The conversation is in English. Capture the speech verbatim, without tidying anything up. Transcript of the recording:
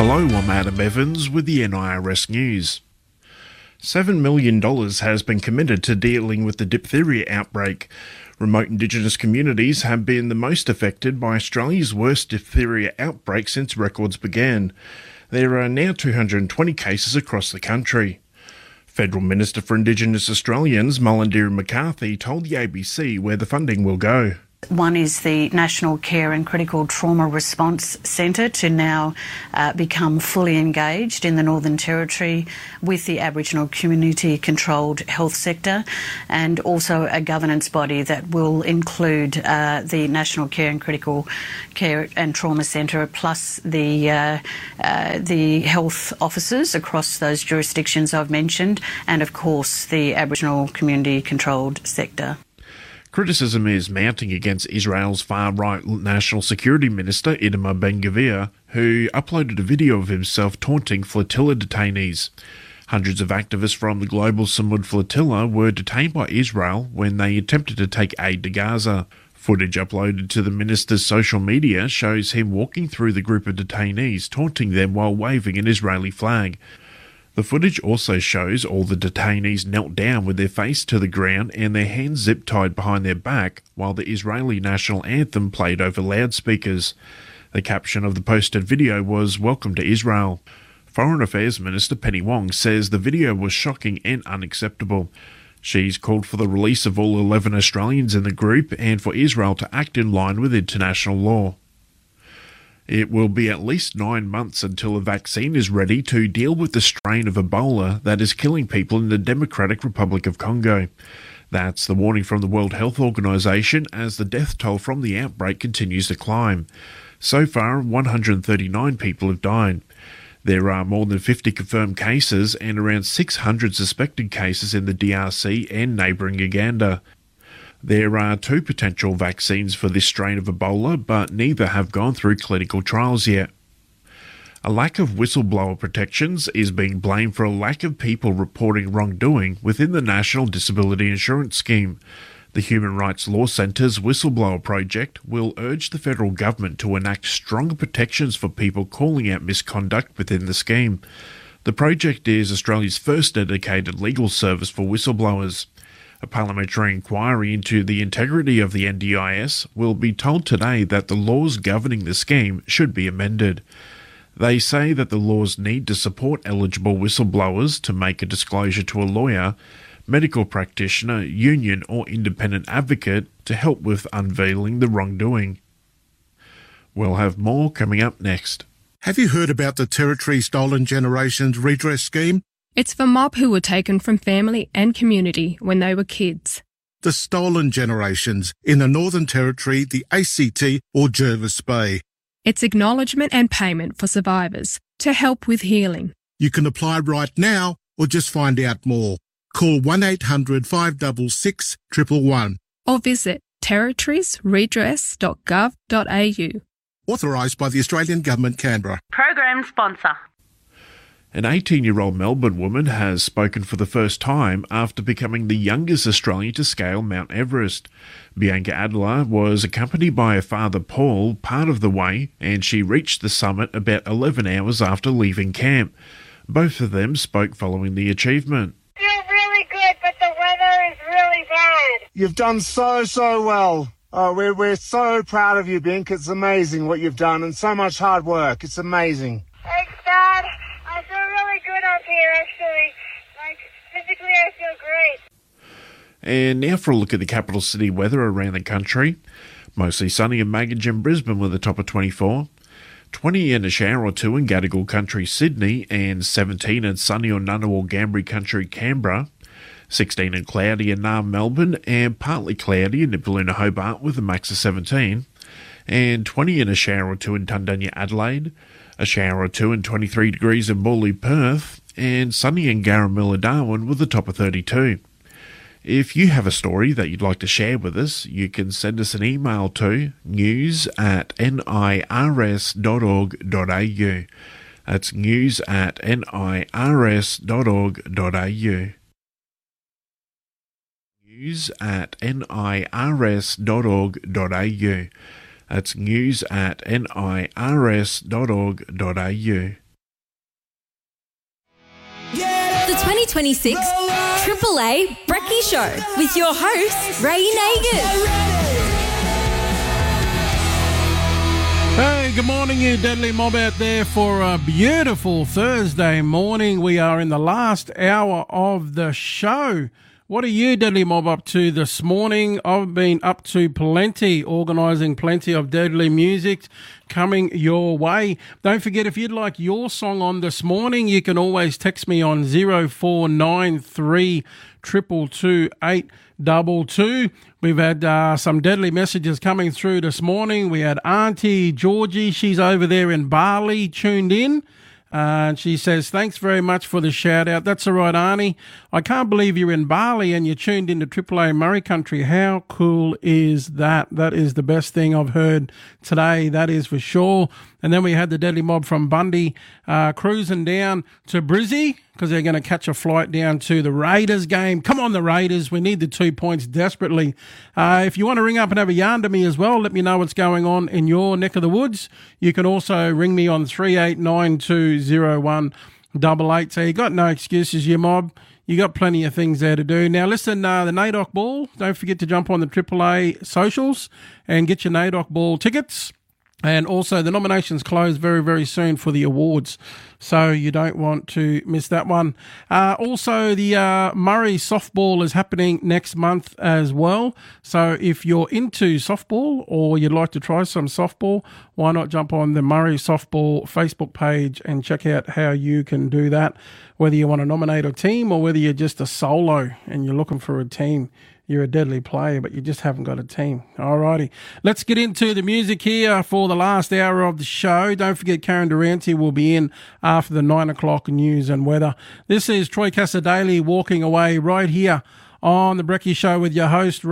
Hello, I'm Adam Evans with the N I R S News. seven million dollars has been committed to dealing with the diphtheria outbreak. Remote Indigenous communities have been the most affected by Australia's worst diphtheria outbreak since records began. There are now two hundred twenty cases across the country. Federal Minister for Indigenous Australians, Mullindira McCarthy, told the A B C where the funding will go. One is the National Care and Critical Trauma Response Centre to now uh, become fully engaged in the Northern Territory with the Aboriginal community-controlled health sector, and also a governance body that will include uh, the National Care and Critical Care and Trauma Centre, plus the uh, uh, the health officers across those jurisdictions I've mentioned, and of course the Aboriginal community-controlled sector. Criticism is mounting against Israel's far-right National Security Minister, Itamar Ben-Gvir, who uploaded a video of himself taunting flotilla detainees. Hundreds of activists from the global Samud flotilla were detained by Israel when they attempted to take aid to Gaza. Footage uploaded to the minister's social media shows him walking through the group of detainees, taunting them while waving an Israeli flag. The footage also shows all the detainees knelt down with their face to the ground and their hands zip-tied behind their back while the Israeli national anthem played over loudspeakers. The caption of the posted video was "Welcome to Israel." Foreign Affairs Minister Penny Wong says the video was shocking and unacceptable. She's called for the release of all eleven Australians in the group and for Israel to act in line with international law. It will be at least nine months until a vaccine is ready to deal with the strain of Ebola that is killing people in the Democratic Republic of Congo. That's the warning from the World Health Organization as the death toll from the outbreak continues to climb. So far, one hundred thirty-nine people have died. There are more than fifty confirmed cases and around six hundred suspected cases in the D R C and neighbouring Uganda. There are two potential vaccines for this strain of Ebola, but neither have gone through clinical trials yet. A lack of whistleblower protections is being blamed for a lack of people reporting wrongdoing within the National Disability Insurance Scheme. The Human Rights Law Centre's Whistleblower Project will urge the federal government to enact stronger protections for people calling out misconduct within the scheme. The project is Australia's first dedicated legal service for whistleblowers. A parliamentary inquiry into the integrity of the N D I S will be told today that the laws governing the scheme should be amended. They say that the laws need to support eligible whistleblowers to make a disclosure to a lawyer, medical practitioner, union or independent advocate to help with unveiling the wrongdoing. We'll have more coming up next. Have you heard about the Territory Stolen Generations Redress Scheme? It's for mob who were taken from family and community when they were kids. The stolen generations in the Northern Territory, the A C T or Jervis Bay. It's acknowledgement and payment for survivors to help with healing. You can apply right now or just find out more. Call one eight hundred five six six, one one one or visit territories redress dot gov dot a u. Authorised by the Australian Government, Canberra. Program sponsor. An eighteen-year-old Melbourne woman has spoken for the first time after becoming the youngest Australian to scale Mount Everest. Bianca Adler was accompanied by her father Paul part of the way, and she reached the summit about eleven hours after leaving camp. Both of them spoke following the achievement. Feel really good, but the weather is really bad. You've done so, so well. Oh, we're, we're so proud of you, Bink. It's amazing what you've done and so much hard work. It's amazing. Thanks, Dad. I feel really good up here, actually. Like, physically, I feel great. And now for a look at the capital city weather around the country. Mostly sunny in Maggie and Brisbane with a top of twenty-four. twenty and a shower or two in Gadigal Country, Sydney, and seventeen and sunny or Ngunnawal Gambri Country, Canberra. sixteen and cloudy in Naarm, Melbourne, and partly cloudy in Nipaluna, Hobart with a max of seventeen. And twenty and a shower or two in Tundunya, Adelaide. A shower or two and twenty-three degrees in Morley, Perth, and sunny in Garamilla, Darwin with a top of thirty-two. If you have a story that you'd like to share with us, you can send us an email to news at nirs dot org dot a u. That's news at nirs dot org dot a u. News at nirs dot org dot a u. That's news at nirs dot org dot a u. the twenty twenty-six Triple A Brekkie Show with your host, Ray Nagin. Hey, good morning, you deadly mob out there, for a beautiful Thursday morning. We are in the last hour of the show. What are you, deadly mob, up to this morning? I've been up to plenty, organising plenty of deadly music coming your way. Don't forget, if you'd like your song on this morning, you can always text me on zero four nine three two two two eight two two. We've had uh, some deadly messages coming through this morning. We had Auntie Georgie, she's over there in Bali, tuned in. Uh, and she says, thanks very much for the shout out. That's all right, Arnie. I can't believe you're in Bali and you're tuned into Triple A Murray Country. How cool is that? That is the best thing I've heard today. That is for sure. And then we had the deadly mob from Bundy uh, cruising down to Brizzy because they're going to catch a flight down to the Raiders game. Come on, the Raiders. We need the two points desperately. Uh, if you want to ring up and have a yarn to me as well, let me know what's going on in your neck of the woods. You can also ring me on three eight nine two zero one eight eight. So you got no excuses, you mob. You got plenty of things there to do. Now, listen, uh, the NAIDOC Ball, don't forget to jump on the Triple A socials and get your NAIDOC Ball tickets. And also the nominations close very, very soon for the awards. So you don't want to miss that one. Uh, also, the uh, Murray softball is happening next month as well. So if you're into softball or you'd like to try some softball, why not jump on the Murray softball Facebook page and check out how you can do that. Whether you want to nominate a team or whether you're just a solo and you're looking for a team. You're a deadly player, but you just haven't got a team. Alrighty. Let's get into the music here for the last hour of the show. Don't forget Karen Durante will be in after the nine o'clock news and weather. This is Troy Casadei walking away right here on the Brekkie Show with your host,